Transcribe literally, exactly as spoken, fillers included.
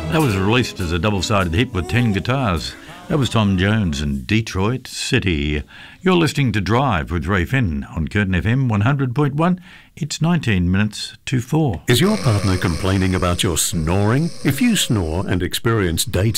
That was released as a double-sided hit with ten guitars. That was Tom Jones and Detroit City. You're listening to Drive with Ray Finn on Curtin F M one hundred point one. It's nineteen minutes to four. Is your partner complaining about your snoring? If you snore and experience daytime